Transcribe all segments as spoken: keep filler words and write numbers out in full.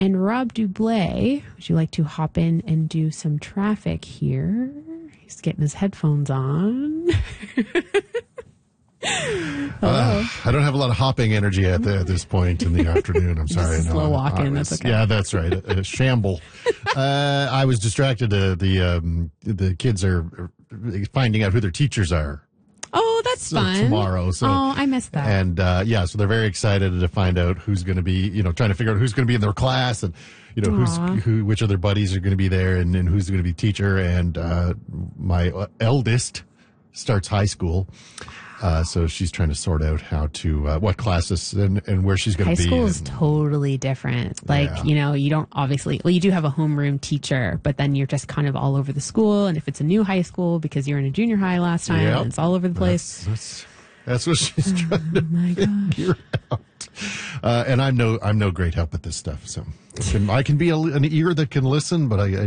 And Rob Dublé, would you like to hop in and do some traffic here? He's getting his headphones on. Uh, I don't have a lot of hopping energy at, the, at this point in the afternoon. I'm sorry. Just no, slow I- walking. I That's was- okay. Yeah, that's right. A, a shamble. uh, I was distracted. Uh, the um, the kids are finding out who their teachers are. Oh, that's So fun. tomorrow. So oh, I missed that. And uh, yeah, so they're very excited to find out who's going to be, you know, trying to figure out who's going to be in their class and, you know, Aw. who's who, which of their buddies are going to be there and, and who's going to be teacher. And uh, my eldest starts high school. Uh, so she's trying to sort out how to, uh, what classes and, and where she's going High to be. school is and- totally different. Like, Yeah. you know, you don't obviously, well, you do have a homeroom teacher, but then you're just kind of all over the school. And if it's a new high school because you're in a junior high last time, Yep. and it's all over the place. That's, that's, that's what she's trying to Oh my gosh. figure out. Uh, and I'm no, I'm no great help at this stuff. So I can, I can be a, an ear that can listen, but I, I,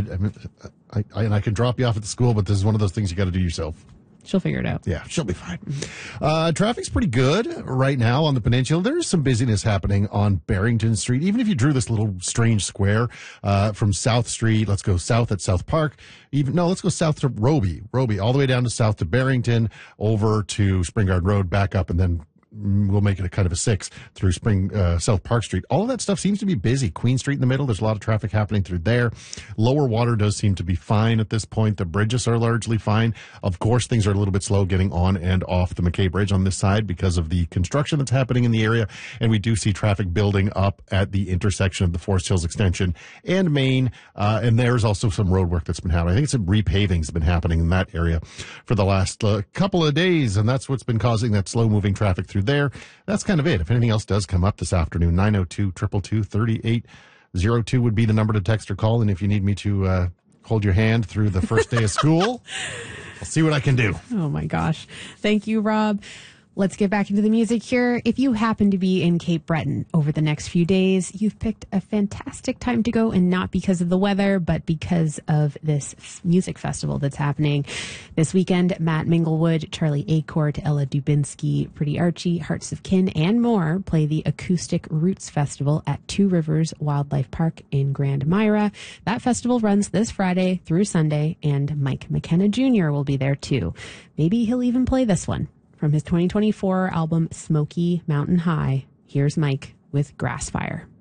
I, I, and I can drop you off at the school, but this is one of those things you got to do yourself. She'll figure it out. Yeah, she'll be fine. Uh, traffic's pretty good right now on the peninsula. There's some busyness happening on Barrington Street. Even if you drew this little strange square uh, from South Street, let's go south at South Park. Even no, let's go south to Roby, Roby, all the way down to south to Barrington, over to Spring Garden Road, back up, and then we'll make it a kind of a six through Spring uh, South Park Street. All of that stuff seems to be busy. Queen Street in the middle, there's a lot of traffic happening through there. Lower water does seem to be fine at this point. The bridges are largely fine. Of course, things are a little bit slow getting on and off the McKay Bridge on this side because of the construction that's happening in the area. And we do see traffic building up at the intersection of the Forest Hills Extension and Main. Uh, and there's also some road work that's been happening. I think some repaving has been happening in that area for the last uh, couple of days. And that's what's been causing that slow moving traffic through there. That's kind of it. If anything else does come up this afternoon, nine oh two, two two two, three eight zero two would be the number to text or call. And if you need me to uh, hold your hand through the first day of school, I'll see what I can do. Oh my gosh. Thank you, Rob. Let's get back into the music here. If you happen to be in Cape Breton over the next few days, you've picked a fantastic time to go, and not because of the weather, but because of this f- music festival that's happening this weekend. Matt Minglewood, Charlie Acord, Ella Dubinsky, Pretty Archie, Hearts of Kin, and more play the Acoustic Roots Festival at Two Rivers Wildlife Park in Grand Myra. That festival runs this Friday through Sunday, and Mike McKenna Junior will be there too. Maybe he'll even play this one. From his twenty twenty-four album Smoky Mountain High, here's Mike with Grassfire.